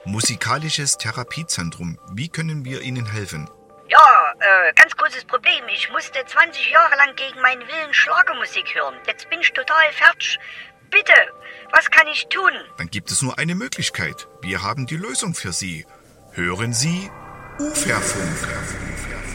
Musikalisches Therapiezentrum. Wie können wir Ihnen helfen? Ja, ganz großes Problem. Ich musste 20 Jahre lang gegen meinen Willen Schlagermusik hören. Jetzt bin ich total fertig. Bitte, was kann ich tun? Dann gibt es nur eine Möglichkeit. Wir haben die Lösung für Sie. Hören Sie Uferfunk.